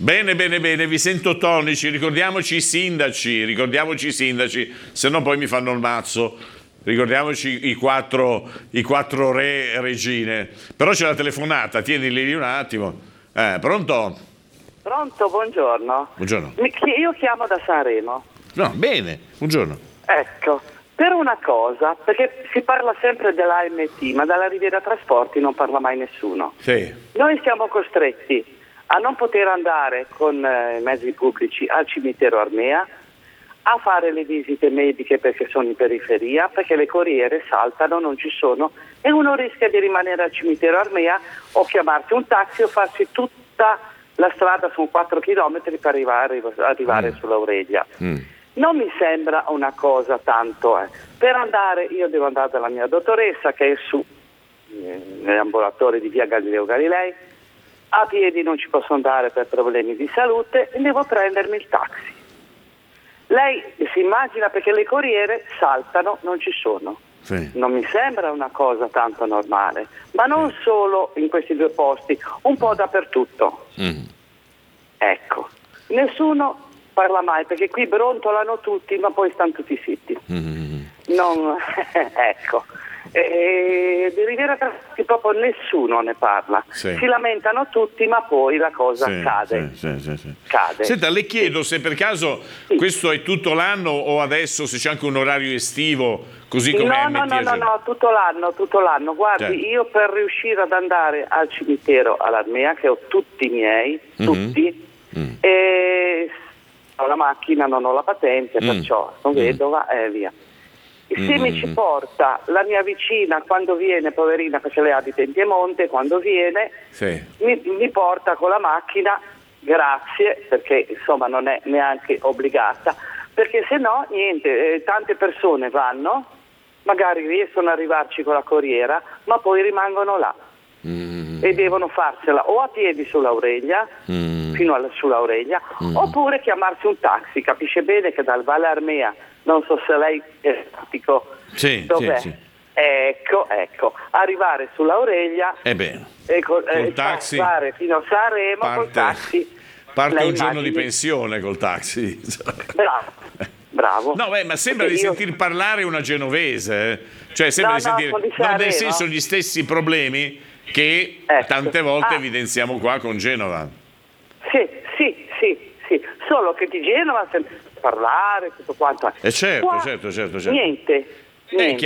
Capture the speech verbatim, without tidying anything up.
Bene, bene, bene, vi sento tonici, ricordiamoci i sindaci, ricordiamoci i sindaci, se no poi mi fanno il mazzo. Ricordiamoci i quattro, i quattro re regine. Però c'è la telefonata, tienili lì un attimo. Eh, pronto? Pronto, buongiorno. Buongiorno. Io chiamo da Sanremo. No, bene, buongiorno. Ecco, per una cosa, perché si parla sempre dell'A M T, ma dalla Riviera Trasporti non parla mai nessuno. Sì. Noi siamo costretti a non poter andare con eh, mezzi pubblici al cimitero Armea, a fare le visite mediche perché sono in periferia, perché le corriere saltano, non ci sono, e uno rischia di rimanere al cimitero Armea o chiamarsi un taxi o farsi tutta la strada, sono quattro chilometri per arrivare, arrivare Mm. sull'Aurelia. Mm. Non mi sembra una cosa tanto. Eh. Per andare, io devo andare dalla mia dottoressa che è su, eh, nell'ambulatorio di via Galileo Galilei, a piedi non ci posso andare per problemi di salute e devo prendermi il taxi. Lei si immagina perché le corriere saltano, non ci sono. Sì. Non mi sembra una cosa tanto normale, ma non solo in questi due posti, un po' dappertutto. Mm. Ecco, nessuno parla mai perché qui brontolano tutti, ma poi stanno tutti zitti. Mm. Non, ecco. E di Riviera Trasporti proprio nessuno ne parla. Sì. Si lamentano tutti, ma poi la cosa Sì, cade. sì, sì, sì, sì. Cade. Senta, le chiedo se per caso Sì. questo è tutto l'anno o adesso se c'è anche un orario estivo, così come No, M T no, no, a no, Genova. no, tutto l'anno, tutto l'anno. Guardi, Certo. io per riuscire ad andare al cimitero all'Armea, che ho tutti i miei, Mhm. tutti, Mm. e ho la macchina, non ho la patente, Mm. perciò sono Mm. vedova e via. Se Mm. mi ci porta la mia vicina quando viene, poverina, perché lei abita in Piemonte, quando viene, Sì. mi, mi porta con la macchina, grazie, perché insomma non è neanche obbligata, perché se no niente, eh, tante persone vanno, magari riescono ad arrivarci con la corriera, ma poi rimangono là Mm. e devono farsela o a piedi sull'Aurelia, Mm. fino alla, sull'Aurelia, Mm. oppure chiamarsi un taxi. Capisce bene che dal Valle Armea, non so se lei è statico, Sì, dov'è? sì, sì. Ecco, ecco, arrivare sull'Aurelia Eh bene. e col, Col eh, taxi passare fino a Sanremo col parte- taxi. Parte Lei un giorno di immagini? pensione col taxi. Bravo, bravo. No, beh, ma sembra di Perché io- sentir parlare una genovese, eh. Cioè sembra No, di no, sentire, sono di no, nel Sanremo. senso gli stessi problemi che Ecco. tante volte Ah. evidenziamo qua con Genova. Sì, sì, sì, sì, solo che di Genova sento parlare, tutto quanto. Eh certo, Qua, certo, certo, certo. Niente, Eh, niente.